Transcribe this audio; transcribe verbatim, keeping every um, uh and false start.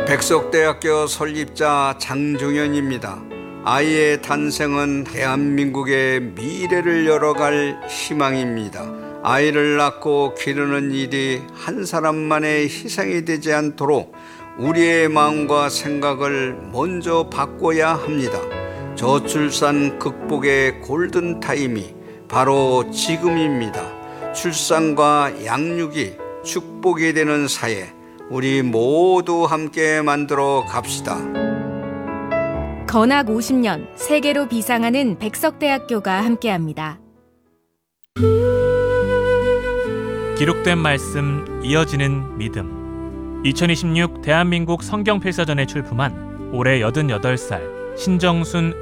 백석대학교 설립자 장종현입니다. 아이의 탄생은 대한민국의 미래를 열어갈 희망입니다. 아이를 낳고 기르는 일이 한 사람만의 희생이 되지 않도록 우리의 마음과 생각을 먼저 바꿔야 합니다. 저출산 극복의 골든타임이 바로 지금입니다. 출산과 양육이 축복이 되는 사회, 우리 모두 함께 만들어 갑시다. 건학 오십 년 세계로 비상하는 백석대학교가 함께합니다. 기록된 말씀, 이어지는 믿음. 이천이십육 대한민국 성경필사전에 출품한 올해 여든여덟 살 신정순